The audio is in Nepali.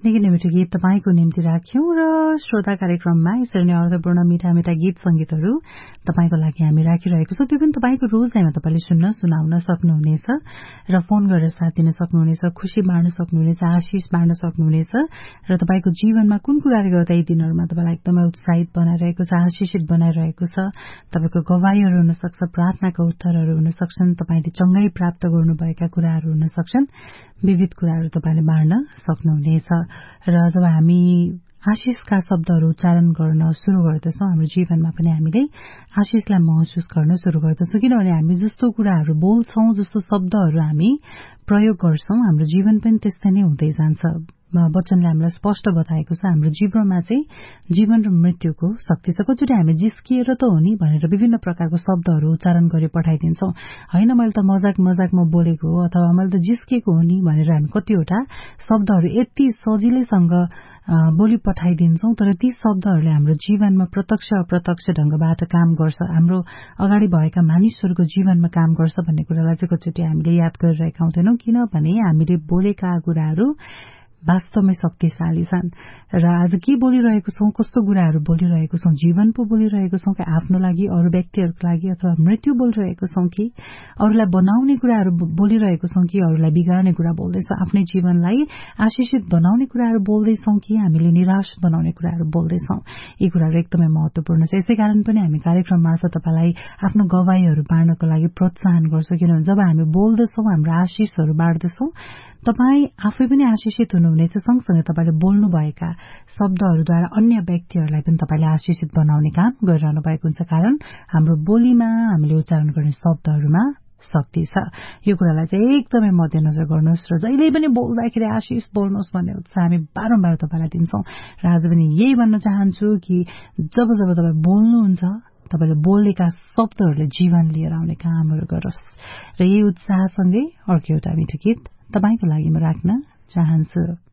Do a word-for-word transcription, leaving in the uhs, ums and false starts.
निकै नै मिठो गीत तपाईको निम्ति राख्यौं र श्रोता कार्यक्रममा यसरी नै अर्थपूर्ण मिठा मिठा गीत संगीतहरू तपाईको लागि हामी राखिरहेको छौं। त्यो पनि तपाईको रोजाइमा तपाईले सुन्न सुनाउन सक्नुहुनेछ र फोन गरेर साथ दिन सक्नुहुनेछ, खुशी बाँड्न सक्नुहुनेछ, आशिष बाँड्न सक्नुहुनेछ र तपाईको जीवनमा कुन कुराले गर्दा यी दिनहरुमा तपाईलाई एकदमै उत्साहित बनाइरहेको छ, आशिषित बनाइरहेको छ, तपाईको गवाईहरू हुन सक्छ, प्रार्थनाका उत्तरहरू हुन सक्छन्, तपाईले चंगाई प्राप्त गर्नुभएका कुराहरू हुन सक्छन्, विविध कुराहरू तपाईले बाँड्न सक्नुहुनेछ। र जब हामी आशिषका शब्दहरू उच्चारण गर्न शुरू गर्दछौं हाम्रो जीवनमा पनि हामीले आशिषलाई महसुस गर्न शुरू गर्दछौं, किनभने हामी जस्तो कुराहरू बोल्छौं, जस्तो शब्दहरू हामी प्रयोग गर्छौं, हाम्रो जीवन पनि त्यस्तै नै हुँदै जान्छ। वचनले हामीलाई स्पष्ट बताएको छ हाम्रो जीवनमा चाहिँ जीवन र मृत्युको शक्ति छ। कतिचोटि हामी जिस्किएर त हो नि भनेर विभिन्न प्रकारको शब्दहरू उच्चारण गरी पठाइदिन्छौं, हैन मैले त मजाक मजाकमा बोलेको हो अथवा मैले त जिस्केको हो नि भनेर हामी कतिवटा शब्दहरू यति सजिलैसँग बोली पठाइदिन्छौं, तर ती शब्दहरूले हाम्रो जीवनमा प्रत्यक्ष अप्रत्यक्ष ढंगबाट काम गर्छ, हाम्रो अगाडि भएका मानिसहरूको जीवनमा काम गर्छ भन्ने कुरालाई चाहिँ कतिचोटि हामीले याद गरिरहेका हुँदैनौं, किनभने हामीले बोलेका कुराहरू वास्तवमै शक्तिशाली छन्। र आज के बोलिरहेको छौं, कस्तो कुराहरू बोलिरहेको छौं, जीवन पो बोलिरहेको छौं कि आफ्नो लागि, अरू व्यक्तिहरूको लागि अथवा मृत्यु बोलिरहेको छौं कि अरूलाई बनाउने कुराहरू बोलिरहेको छौं कि अरूलाई बिगार्ने कुरा बोल्दैछौं, आफ्नै जीवनलाई आशिषित बनाउने कुराहरू बोल्दैछौं कि हामीले निराश बनाउने कुराहरू बोल्दैछौं, यी कुराहरू एकदमै महत्वपूर्ण छ। यसैकारण पनि हामी कार्यक्रम मार्फत तपाईलाई आफ्नो गवाईहरू बाँड्नको लागि प्रोत्साहन गर्छौं, किनभने जब हामी बोल्दछौं, हाम्रो आशिषहरू बाँड्दछौं, तपाई आफै पनि आशिषित हुनुहुनेछ, सँगसँगै तपाईले बोल्नुभएका शब्दहरूद्वारा अन्य व्यक्तिहरूलाई पनि तपाईले आशिषित बनाउने काम गरिरहनु भएको हुन्छ, कारण हाम्रो बोलीमा हामीले उच्चारण गर्ने शब्दहरूमा शक्ति छ। यो कुरालाई चाहिँ एकदमै मध्यनजर गर्नुहोस् र जहिले पनि बोल्दाखेरि आशिष बोल्नुहोस् भन्ने उत्साह हामी बारम्बार तपाईलाई दिन्छौं। र आज पनि यही भन्न चाहन्छु कि जब जब तपाईँ बोल्नुहुन्छ तपाईले बोलेका शब्दहरूले जीवन लिएर आउने कामहरू गरोस्। र यही उत्साहसँगै अर्को एउटा मिठो गीत तपाईको लागि म राख्न चाहन्छु।